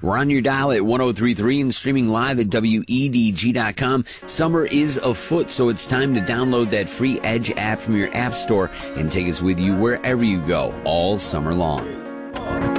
We're on your dial at 103.3 and streaming live at WEDG.com. Summer is afoot, so it's time to download that free Edge app from your app store and take us with you wherever you go all summer long.